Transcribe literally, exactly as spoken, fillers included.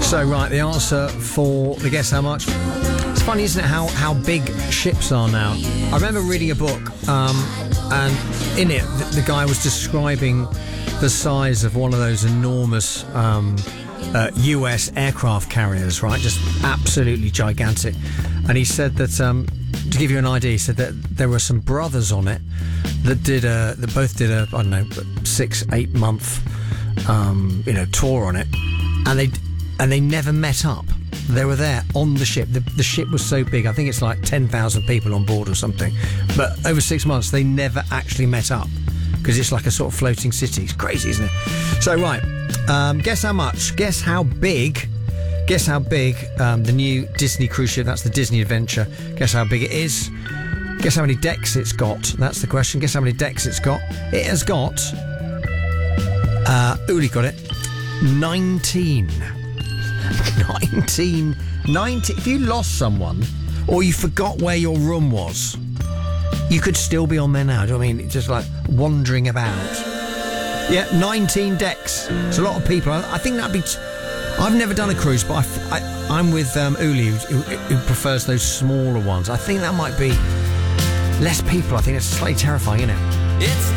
So, right, the answer for the guess how much? It's funny, isn't it, how, how big ships are now? I remember reading a book, um, and in it, the, the guy was describing the size of one of those enormous um, uh, U S aircraft carriers, right? Just absolutely gigantic. And he said that, um, to give you an idea, he said that there were some brothers on it that did a, that both did a, I don't know, six, eight month, um, you know, tour on it, and they and they never met up. They were there on the ship. The, the ship was so big, I think it's like ten thousand people on board or something. But over six months, they never actually met up because it's like a sort of floating city. It's crazy, isn't it? So, right, um, guess how much? Guess how big? Guess how big um, the new Disney cruise ship, that's the Disney Adventure. Guess how big it is. Guess how many decks it's got. That's the question. Guess how many decks it's got. It has got... Uh, Uli got it. nineteen. nineteen. nineteen. If you lost someone or you forgot where your room was, you could still be on there now. Do you know what I mean? Just like wandering about. Yeah, nineteen decks. It's a lot of people. I, I think that'd be... T- I've never done a cruise, but I, I, I'm with um, Uli, who, who prefers those smaller ones. I think that might be less people. I think it's slightly terrifying, isn't it? It's